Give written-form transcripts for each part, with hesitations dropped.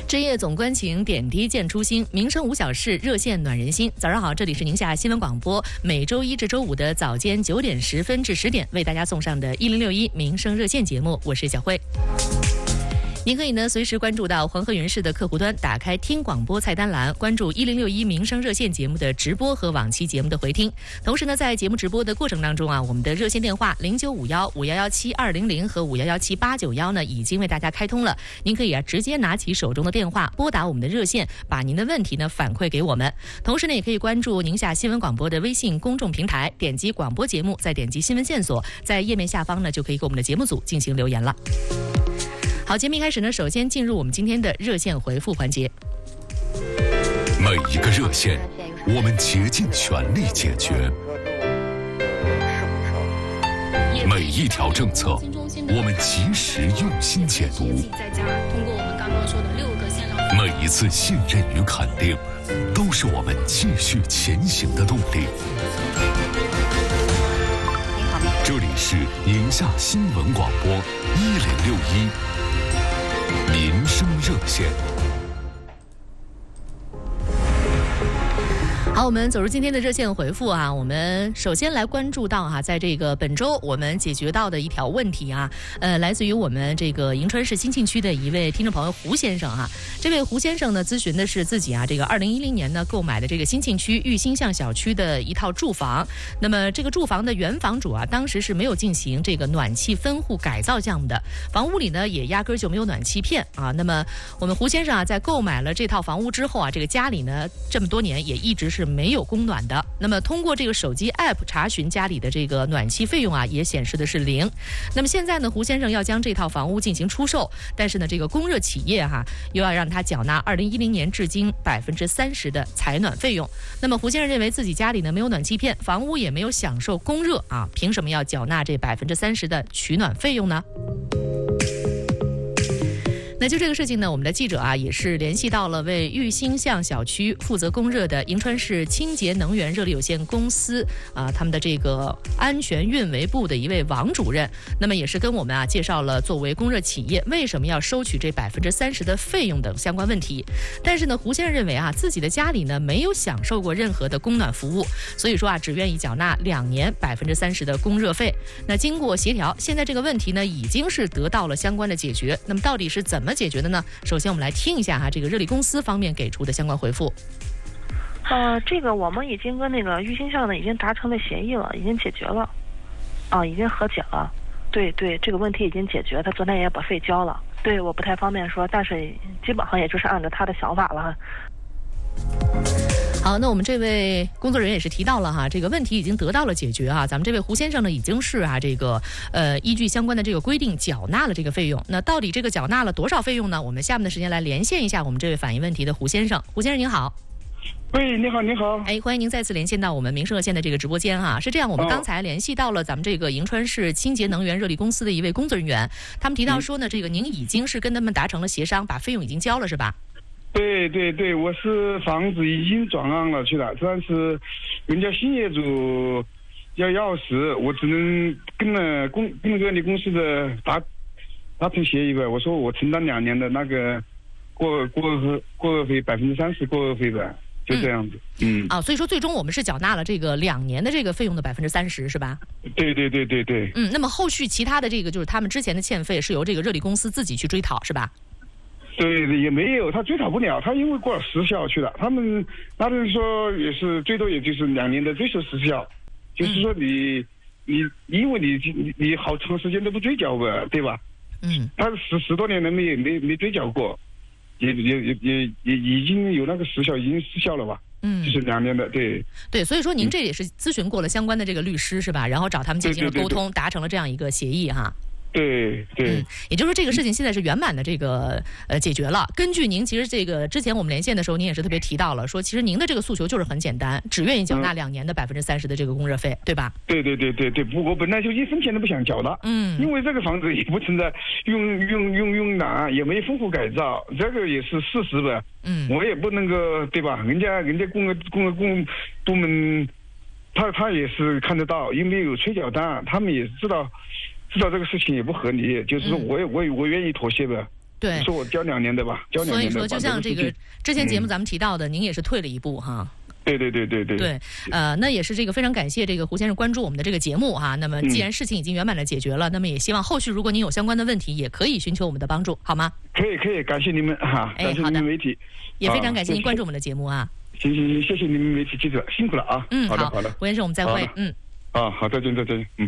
深夜总关情，点滴见初心，民生无小事，热线暖人心。早上好，这里是宁夏新闻广播，每周一至周五的早间9点10分至10点，为大家送上的1061民生热线节目，我是小慧。您可以呢随时关注到黄河云视的客户端，打开听广播菜单栏，关注1061民生热线节目的直播和往期节目的回听。同时呢，在节目直播的过程当中啊，我们的热线电话0951517200和511789呢已经为大家开通了。您可以直接拿起手中的电话拨打我们的热线，把您的问题呢反馈给我们。同时呢，也可以关注宁夏新闻广播的微信公众平台，点击广播节目，再点击新闻线索，在页面下方呢就可以给我们的节目组进行留言了。好，节目一开始呢，首先进入我们今天的热线回复环节。 每一个热线，我们竭尽全力解决；每一条政策，我们及时用心解读；每一次信任与肯定，都是我们继续前行的动力。这里是宁夏新闻广播1061。民生热线。 好，我们走入今天的热线回复啊，我们首先来关注到在这个本周我们解决到的一条问题啊，来自于我们这个银川市兴庆区的一位听众朋友胡先生啊。这位胡先生呢，咨询的是自己这个2010年呢购买的这个兴庆区玉兴巷小区的一套住房。那么这个住房的原房主当时是没有进行这个暖气分户改造项目的，房屋里呢也压根就没有暖气片啊。那么我们胡先生在购买了这套房屋之后这个家里呢这么多年也一直是没有供暖的。那么通过这个手机 app 查询家里的这个暖气费用也显示的是0。那么现在呢，胡先生要将这套房屋进行出售，但是呢这个供热企业又要让他缴纳2010年至今30%的采暖费用。那么胡先生认为自己家里呢没有暖气片，房屋也没有享受供热凭什么要缴纳这30%的取暖费用呢？那就这个事情呢，我们的记者也是联系到了为玉兴巷小区负责供热的银川市清洁能源热力有限公司他们的这个安全运维部的一位王主任。那么也是跟我们介绍了作为供热企业为什么要收取这30%的费用等相关问题。但是呢，胡先生认为自己的家里呢没有享受过任何的供暖服务，所以说只愿意缴纳2年30%的供热费。那经过协调，现在这个问题呢已经是得到了相关的解决。那么到底是怎么解决的呢？首先我们来听一下这个热力公司方面给出的相关回复。 这个我们已经跟那个玉兴巷呢已经达成了协议了，已经解决了，已经和解了。对，这个问题已经解决，他昨天也把费交了。对，我不太方便说，但是基本上也就是按照他的想法了。 好，那我们这位工作人员也是提到了这个问题已经得到了解决咱们这位胡先生呢已经是这个依据相关的这个规定缴纳了这个费用。那到底这个缴纳了多少费用呢？我们下面的时间来连线一下我们这位反映问题的胡先生。胡先生您好。 喂，你好，你好。 欢迎您再次连线到我们民生热线的这个直播间是这样，我们刚才联系到了咱们这个银川市清洁能源热力公司的一位工作人员，他们提到说呢，这个您已经是跟他们达成了协商，把费用已经交了是吧？ 对，我是房子已经转让了去了，但是人家新业主要钥匙，我只能跟那个热力公司的达成协议吧。我说我承担2年的那个过热费30%过热费吧，就这样子。 所以说最终我们是缴纳了这个2年的这个费用的30%是吧？ 对。 那么后续其他的这个就是他们之前的欠费是由这个热力公司自己去追讨是吧？ 对，也没有，他追讨不了，他因为过了时效去了。他们那边说也是最多也就是2年的追收时效，就是说你因为你好长时间都不追缴吧，对吧？他十多年了没追缴过，也已经有那个时效，已经失效了吧？就是2年的，对， 所以说您这也是咨询过了相关的这个律师是吧？然后找他们进行了沟通，达成了这样一个协议对， 也就是说这个事情现在是圆满的这个解决了。根据您其实这个之前我们连线的时候，您也是特别提到了说，其实您的这个诉求就是很简单，只愿意缴纳2年的30%的这个供热费，对吧？对， 我本来就1分钱都不想缴的，因为这个房子也不存在用暖，也没分户改造，这个也是事实吧。我也不能够对吧？人家公部门，他也是看得到，因为有催缴单，他们也知道这个事情也不合理，就是说我愿意妥协吧。 对， 说我交2年的吧，交2年的。 所以说，就像这个之前节目咱们提到的，您也是退了一步哈。 对， 那也是这个非常感谢这个胡先生关注我们的这个节目哈。那么既然事情已经圆满的解决了，那么也希望后续如果您有相关的问题，也可以寻求我们的帮助，好吗？ 可以，感谢你们哈，感谢你们媒体， 也非常感谢您关注我们的节目啊。 行，谢谢你们媒体记者，辛苦了啊。好的， 胡先生，我们再会。 好，再见。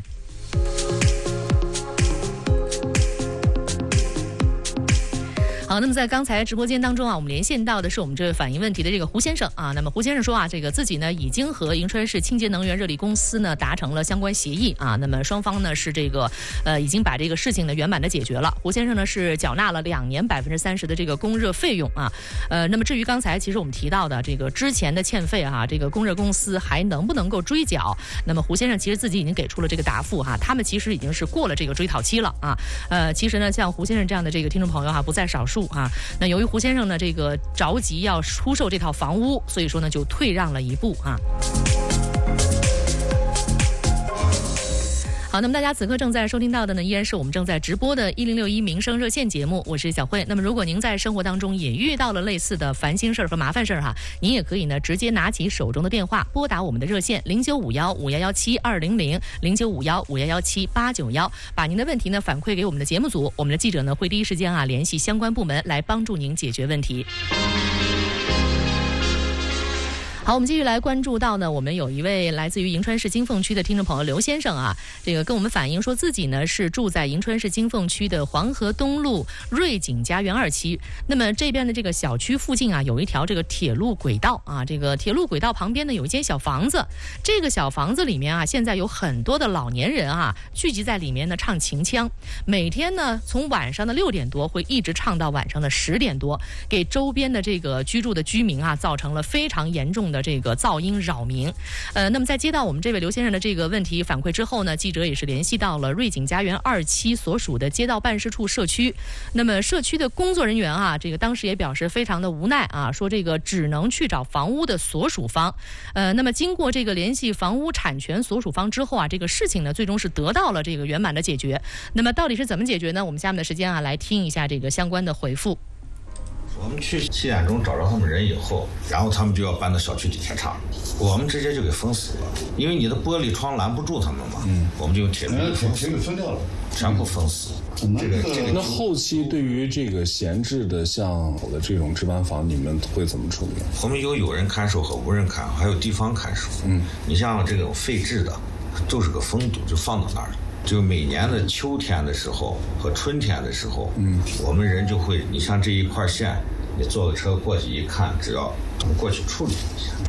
好，那么在刚才直播间当中啊，我们连线到的是我们这位反映问题的这个胡先生啊。那么胡先生说啊，这个自己呢已经和银川市清洁能源热力公司呢达成了相关协议啊。那么双方呢是这个已经把这个事情呢圆满的解决了。胡先生呢是缴纳了2年30%的这个供热费用啊。那么至于刚才其实我们提到的这个之前的欠费啊，这个供热公司还能不能够追缴？那么胡先生其实自己已经给出了这个答复哈，他们其实已经是过了这个追讨期了啊。其实呢，像胡先生这样的这个听众朋友哈不在少数。那由于胡先生呢这个着急要出售这套房屋，所以说呢就退让了一步啊。好，那么大家此刻正在收听到的呢，依然是我们正在直播的1061民生热线节目，我是小慧。那么如果您在生活当中也遇到了类似的烦心事儿和麻烦事儿哈，您也可以呢直接拿起手中的电话，拨打我们的热线0951-5117-200，0951-5117-891，把您的问题呢反馈给我们的节目组，我们的记者呢会第一时间联系相关部门来帮助您解决问题。好，我们继续来关注到呢，我们有一位来自于银川市金凤区的听众朋友刘先生啊，这个跟我们反映说自己呢是住在银川市金凤区的黄河东路瑞景家园2期。那么这边的这个小区附近啊，有一条这个铁路轨道啊，这个铁路轨道旁边呢有一间小房子，这个小房子里面啊，现在有很多的老年人啊聚集在里面呢唱秦腔，每天呢从晚上的6点多会一直唱到晚上的10点多，给周边的这个居住的居民啊造成了非常严重的这个噪音扰民。那么在接到我们这位刘先生的这个问题反馈之后呢，记者也是联系到了瑞景家园2期所属的街道办事处社区。那么社区的工作人员啊，这个当时也表示非常的无奈啊，说这个只能去找房屋的所属方。那么经过这个联系房屋产权所属方之后啊，这个事情呢最终是得到了这个圆满的解决。那么到底是怎么解决呢？我们下面的时间啊来听一下这个相关的回复。 我们去7点钟找着他们人以后，然后他们就要搬到小区底下唱，我们直接就给封死了，因为你的玻璃窗拦不住他们嘛。我们就用铁路封掉了，全部封死。 那后期对于这个闲置的像我的这种值班房，你们会怎么处理？ 我们有人看守和无人看，还有地方看守。你像这种废置的，就是个封堵，就放到那儿了。就每年的秋天的时候和春天的时候，我们人就会，你像这一块线，你坐个车过去一看，只要我们过去处理一下。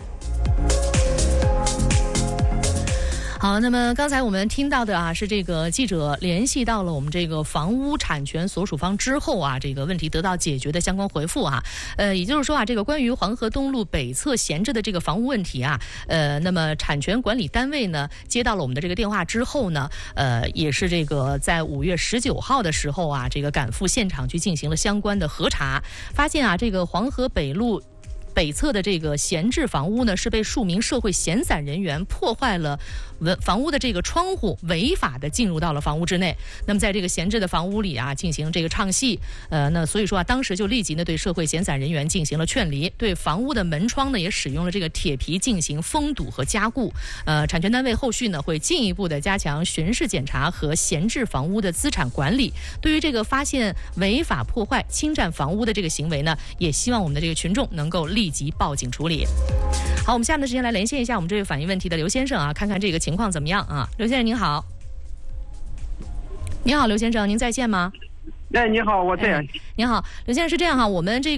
好，那么刚才我们听到的啊，是这个记者联系到了我们这个房屋产权所属方之后啊，这个问题得到解决的相关回复啊。也就是说啊，这个关于黄河东路北侧闲置的这个房屋问题啊，那么产权管理单位呢接到了我们的这个电话之后呢，也是这个在5月19号的时候啊，这个赶赴现场去进行了相关的核查，发现啊，这个黄河北路北侧的这个闲置房屋呢，是被数名社会闲散人员破坏了房屋的这个窗户，违法的进入到了房屋之内。那么在这个闲置的房屋里啊，进行这个唱戏，那所以说啊，当时就立即呢对社会闲散人员进行了劝离，对房屋的门窗呢也使用了这个铁皮进行封堵和加固。产权单位后续呢会进一步的加强巡视检查和闲置房屋的资产管理。对于这个发现违法破坏、侵占房屋的这个行为呢，也希望我们的这个群众能够立即报警处理。好，我们下面的时间来连线一下我们这位反映问题的刘先生啊，看看这个情况怎么样啊？刘先生您好。您好，刘先生，您在线吗？ 哎，你好，我在。 您好，刘先生，是这样哈，我们这个